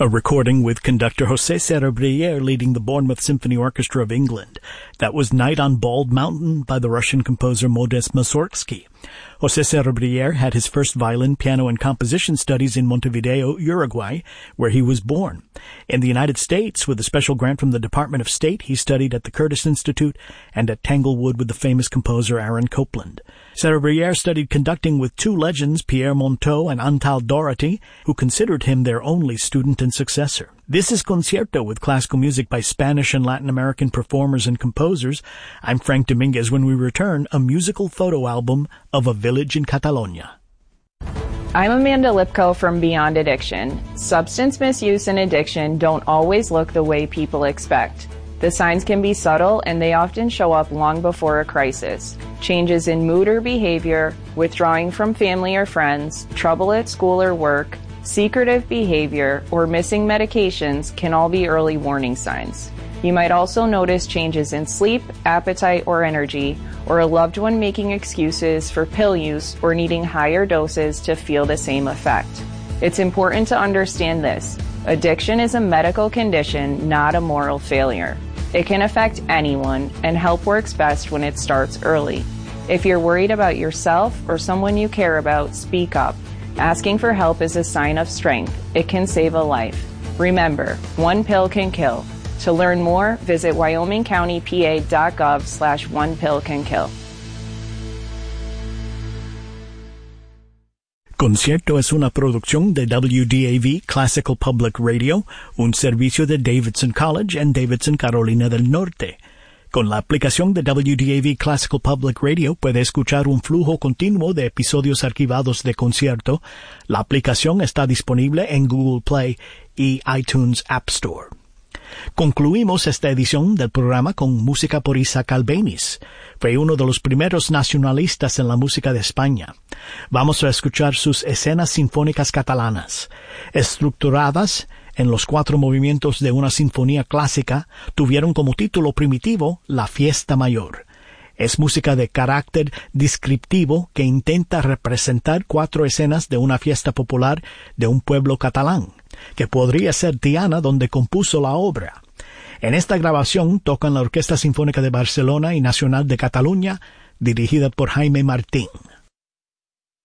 A recording with conductor José Serra-Brillier leading the Bournemouth Symphony Orchestra of England. That was Night on Bald Mountain by the Russian composer Modest Mussorgsky. José Serra-Brillier had his first violin, piano, and composition studies in Montevideo, Uruguay, where he was born. In the United States, with a special grant from the Department of State, he studied at the Curtis Institute and at Tanglewood with the famous composer Aaron Copland. Serra-Brillier studied conducting with two legends, Pierre Monteux and Antal Doherty, who considered him their only student and successor. This is Concierto with classical music by Spanish and Latin American performers and composers. I'm Frank Dominguez. When we return, a musical photo album of a village in Catalonia. I'm Amanda Lipko from Beyond Addiction. Substance misuse and addiction don't always look the way people expect. The signs can be subtle, and they often show up long before a crisis. Changes in mood or behavior, withdrawing from family or friends, trouble at school or work, secretive behavior, or missing medications can all be early warning signs. You might also notice changes in sleep, appetite, or energy, or a loved one making excuses for pill use or needing higher doses to feel the same effect. It's important to understand this. Addiction is a medical condition, not a moral failure. It can affect anyone, and help works best when it starts early. If you're worried about yourself or someone you care about, speak up. Asking for help is a sign of strength. It can save a life. Remember, one pill can kill. To learn more, visit wyomingcountypa.gov/onepillcankill. Concierto es una producción de WDAV Classical Public Radio, un servicio de Davidson College en Davidson, Carolina del Norte. Con la aplicación de WDAV Classical Public Radio puede escuchar un flujo continuo de episodios archivados de Concierto. La aplicación está disponible en Google Play y iTunes App Store. Concluimos esta edición del programa con música por Isaac Albéniz. Fue uno de los primeros nacionalistas en la música de España. Vamos a escuchar sus escenas sinfónicas catalanas. Estructuradas en los 4 movimientos de una sinfonía clásica, tuvieron como título primitivo La Fiesta Mayor. Es música de carácter descriptivo que intenta representar 4 escenas de una fiesta popular de un pueblo catalán, que podría ser Tiana, donde compuso la obra. En esta grabación tocan la Orquesta Sinfónica de Barcelona y Nacional de Cataluña, dirigida por Jaime Martín.